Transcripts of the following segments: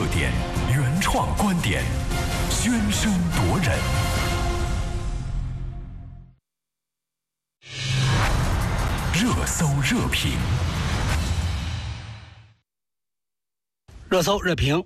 点，原创观点，喧声夺人。热搜热评， 热搜热评。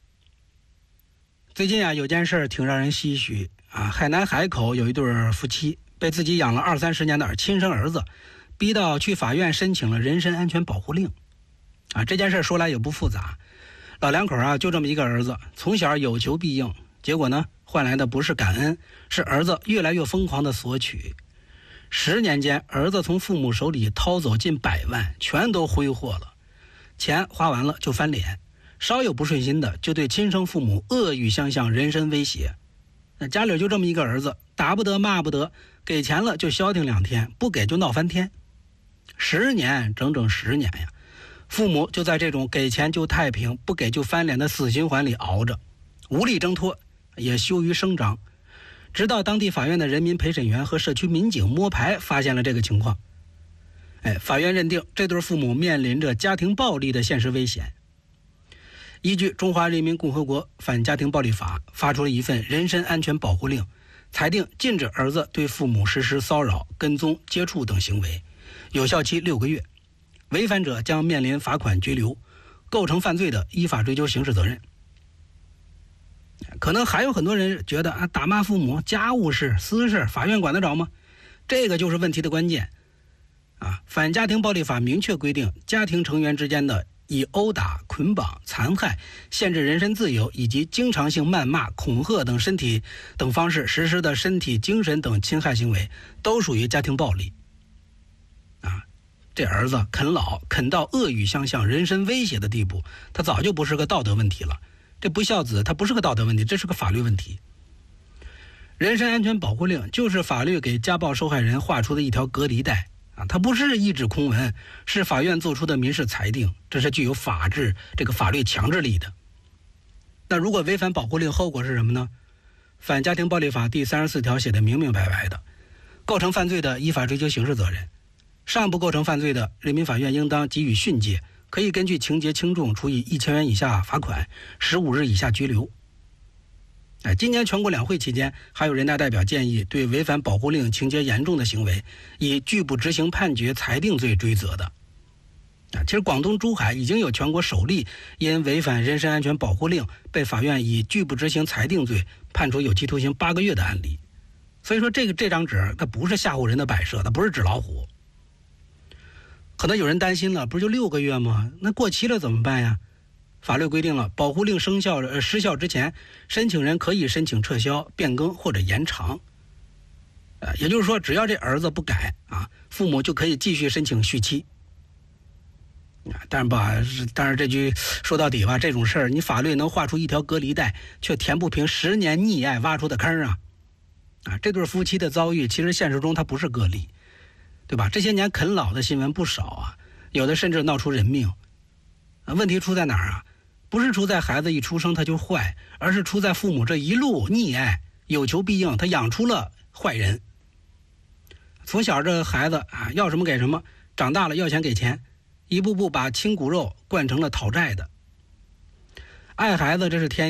最近有件事挺让人唏嘘海南海口有一对夫妻被自己养了20-30年的亲生儿子逼到去法院申请了人身安全保护令这件事说来也不复杂，老两口就这么一个儿子，从小有求必应，结果呢换来的不是感恩，是儿子越来越疯狂的索取。10年间，儿子从父母手里掏走近100万，全都挥霍了，钱花完了就翻脸，稍有不顺心的就对亲生父母恶语相向，人身威胁。那家里就这么一个儿子，打不得骂不得，给钱了就消停2天，不给就闹翻天。10年，整整10年呀！父母就在这种给钱就太平，不给就翻脸的死循环里熬着，无力挣脱，也羞于声张。直到当地法院的人民陪审员和社区民警摸排发现了这个情况，法院认定这对父母面临着家庭暴力的现实危险。依据《中华人民共和国反家庭暴力法》，发出了一份人身安全保护令，裁定禁止儿子对父母实施骚扰、跟踪、接触等行为，有效期6个月，违反者将面临罚款、拘留，构成犯罪的依法追究刑事责任。可能还有很多人觉得打骂父母家务事私事，法院管得着吗？这个就是问题的关键反家庭暴力法明确规定，家庭成员之间的以殴打、捆绑、残害、限制人身自由以及经常性谩骂、恐吓等方式实施的身体、精神等侵害行为，都属于家庭暴力这儿子啃老啃到恶语相向、人身威胁的地步，他早就不是个道德问题了。这不孝子他不是个道德问题，这是个法律问题。人身安全保护令就是法律给家暴受害人画出的一条隔离带它不是一纸空文，是法院做出的民事裁定，这是具有法律强制力的。那如果违反保护令，后果是什么呢？反家庭暴力法第34条写的明明白白的，构成犯罪的依法追究刑事责任，尚不构成犯罪的，人民法院应当给予训诫，可以根据情节轻重处以1000元以下罚款，15日以下拘留。今年全国两会期间，还有人大代表建议对违反保护令情节严重的行为，以拒不执行判决裁定罪追责的。其实广东珠海已经有全国首例因违反人身安全保护令被法院以拒不执行裁定罪判处有期徒刑8个月的案例。所以说这张纸它不是吓唬人的摆设，它不是纸老虎。可能有人担心了，不是就6个月吗？那过期了怎么办呀？法律规定了，保护令失效之前，申请人可以申请撤销、变更或者延长。也就是说，只要这儿子不改父母就可以继续申请续期。但是这句说到底吧，这种事儿你法律能画出一条隔离带，却填不平10年溺爱挖出的坑这对夫妻的遭遇，其实现实中它不是个例，对吧？这些年啃老的新闻不少有的甚至闹出人命。问题出在哪儿不是出在孩子一出生他就坏，而是出在父母这一路溺爱，有求必应，他养出了坏人。从小这孩子要什么给什么，长大了要钱给钱，一步步把亲骨肉惯成了讨债的。爱孩子这是天